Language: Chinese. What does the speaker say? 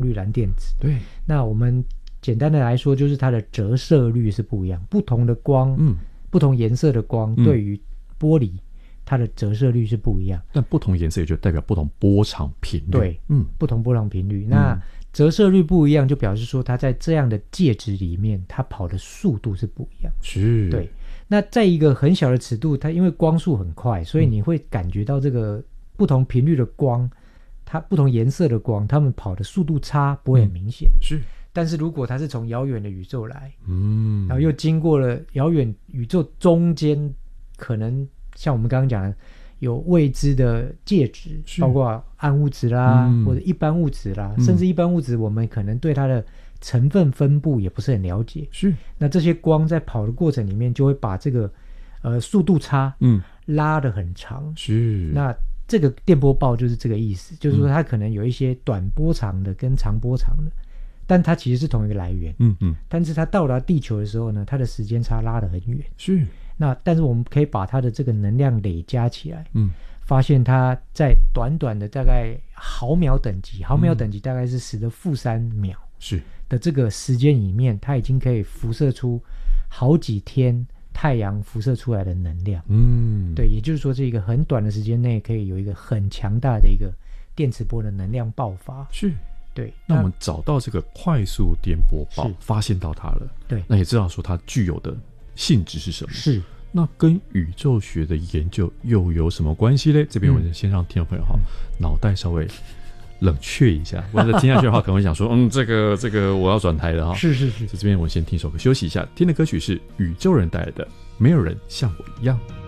率蓝电子。 对， 那我们简单的来说，就是它的折射率是不一样，不同的光，不同颜色的光对于玻璃，它的折射率是不一样。 但不同颜色也就代表不同波长频率。 对，不同波长频率。那折射率不一样，就表示说它在这样的介质里面，它跑的速度是不一样。 是， 对。那在一个很小的尺度，它因为光速很快，所以你会感觉到这个不同频率的光，它不同颜色的光，它们跑的速度差不会很明显。 是。 但是如果它是从遥远的宇宙来，然后又经过了遥远宇宙中间，可能像我们刚刚讲的，有未知的介质，包括暗物质啦，或者一般物质啦，甚至一般物质我们可能对它的成分分布也不是很了解。 是。 那这些光在跑的过程里面，就会把这个速度差拉得很长。 是。 那这个电波暴就是这个意思，就是说它可能有一些短波长的跟长波长的，但它其实是同一个来源。但是它到达地球的时候呢，它的时间差拉得很远。 是。 那但是我们可以把它的这个能量累加起来，发现它在短短的大概毫秒等级大概是10⁻³秒是的这个时间里面，它已经可以辐射出好几天太阳辐射出来的能量。对，也就是说这一个很短的时间内可以有一个很强大的一个电磁波的能量爆发。 是。 对， 那我们找到这个快速电波暴，发现到它了。 对， 那也知道说它具有的性质是什么。 是。 那跟宇宙学的研究又有什么关系呢？这边我们先让听众朋友脑袋稍微冷却一下，或者听下去的话可能会想说这个我要转台了。 是。 这边我们先听首歌休息一下，听的歌曲是宇宙人带来的《没有人像我一样》。